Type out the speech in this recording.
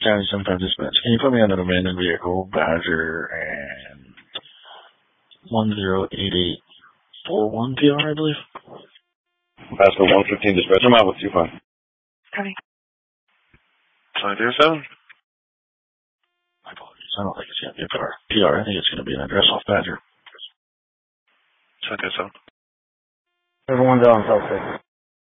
County 75 Dispatch. Can you put me on an abandoned vehicle, Badger, and 108841 PR, I believe? Pascal 115 Dispatch. I'm out with you, fine. Copy. 507? My apologies. I don't think it's going to be a car. PR, I think it's going to be an address off Badger. 507. Everyone's on South 6.